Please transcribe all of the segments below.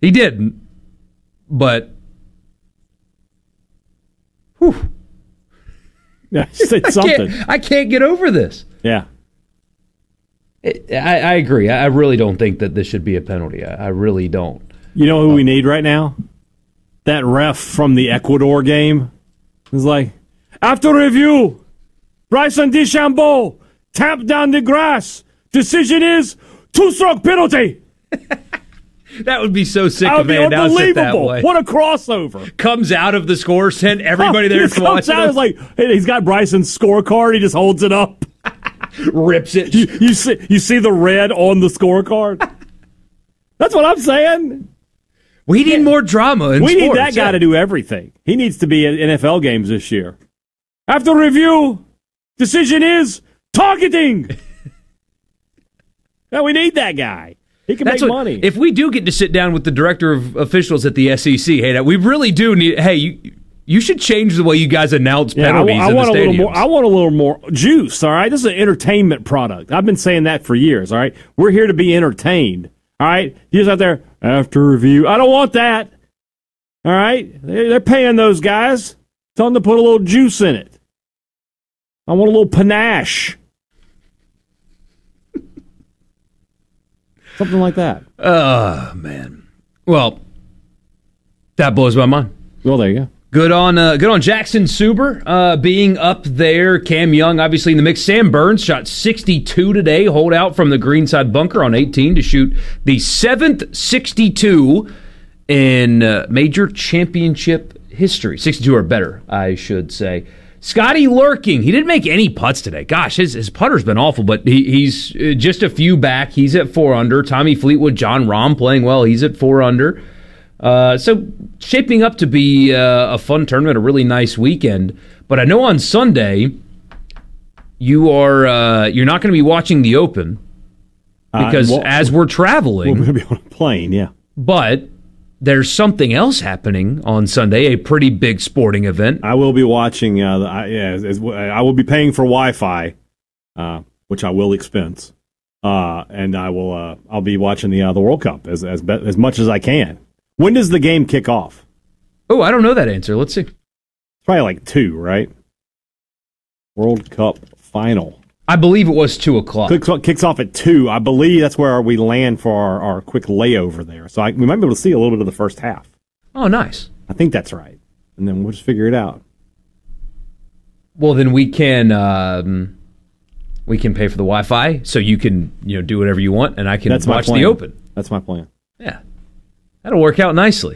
He didn't, but whew. Yeah, he said something. I can't get over this. Yeah. I agree. I really don't think that this should be a penalty. I really don't. You know who we need right now? That ref from the Ecuador game. It's like, after review, Bryson DeChambeau tapped down the grass. Decision is 2-stroke penalty. That would be so sick that if would be they announced it that unbelievable. way. What a crossover. Comes out of the score, sent everybody there to watch it. It's like, he's got Bryson's scorecard. He just holds it up. Rips it. You see the red on the scorecard? That's what I'm saying. We need more drama in sports. We need that guy to do everything. He needs to be at NFL games this year. After review, decision is targeting. Now we need that guy. He can make money. If we do get to sit down with the director of officials at the SEC, hey, we really do need. Hey, you should change the way you guys announce penalties in the stadiums. I want a little more juice. All right, this is an entertainment product. I've been saying that for years. All right, we're here to be entertained. All right, he's out there after review. I don't want that. All right, they're paying those guys. Tell them to put a little juice in it. I want a little panache. Something like that. Oh, man. Well, that blows my mind. Well, there you go. Good on Jackson Suber being up there. Cam Young, obviously, in the mix. Sam Burns shot 62 today. Hold out from the greenside bunker on 18 to shoot the 7th 62 in major championship history. 62 or better, I should say. Scotty Lurking, he didn't make any putts today. Gosh, his putter's been awful, but he's just a few back. He's at 4 under. Tommy Fleetwood, John Rahm playing well. He's at 4 under. So shaping up to be a fun tournament, a really nice weekend. But I know on Sunday you're not going to be watching the Open because as we're traveling, we're going to be on a plane. Yeah, but there's something else happening on Sunday, a pretty big sporting event. I will be watching. I will be paying for Wi-Fi, which I will expense, and I'll be watching the World Cup as much as I can. When does the game kick off? Oh, I don't know that answer. Let's see. It's probably like 2, right? World Cup final. I believe it was 2:00. Kicks off at 2. I believe that's where we land for our quick layover there. So we might be able to see a little bit of the first half. Oh, nice. I think that's right. And then we'll just figure it out. Well, then we can pay for the Wi-Fi so you can do whatever you want, and I can watch the Open. That's my plan. Yeah. That'll work out nicely.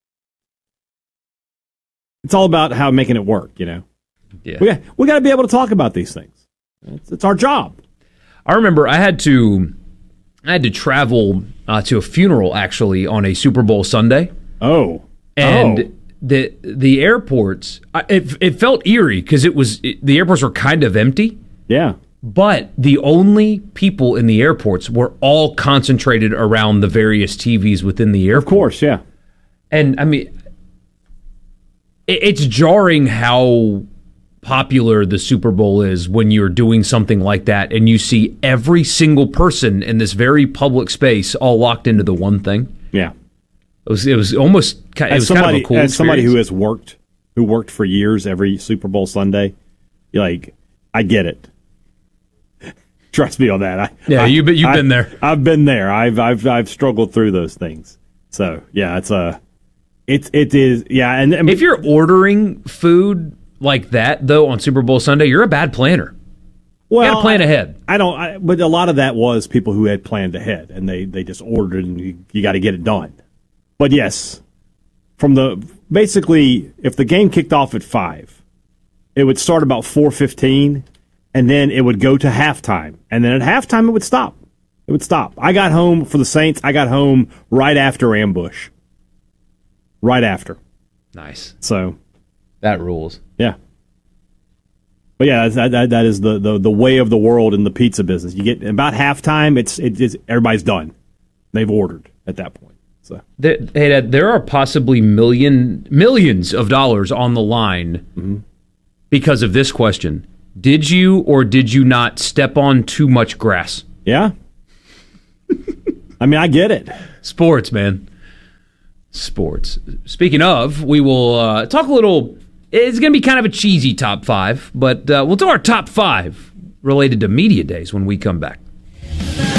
It's all about how making it work, Yeah. We got to be able to talk about these things. It's our job. I remember I had to travel to a funeral actually on a Super Bowl Sunday. Oh. And the airports, it felt eerie because the airports were kind of empty. Yeah. But the only people in the airports were all concentrated around the various TVs within the airport. Of course, yeah. And, I mean, it's jarring how popular the Super Bowl is when you're doing something like that and you see every single person in this very public space all locked into the one thing. Yeah. It was almost kind of a cool experience. As somebody who worked for years every Super Bowl Sunday, I get it. Trust me on that. You've been there. I've been there. I've struggled through those things. So yeah, it is. Yeah, and if you're ordering food like that though on Super Bowl Sunday, you're a bad planner. Well, you got to plan ahead. But a lot of that was people who had planned ahead and they just ordered and you got to get it done. But yes, basically, if the game kicked off at 5, it would start about 4:15. And then it would go to halftime. And then at halftime, it would stop. I got home for the Saints. I got home right after ambush. Right after. Nice. So. That rules. Yeah. But yeah, that is the way of the world in the pizza business. You get about halftime, it's everybody's done. They've ordered at that point. So. There are possibly millions of dollars on the line because of this question. Did you or did you not step on too much grass? Yeah. I mean, I get it. Sports, man. sports. Speaking of, we will talk a little. It's going to be kind of a cheesy top five, but we'll do our top five related to media days when we come back.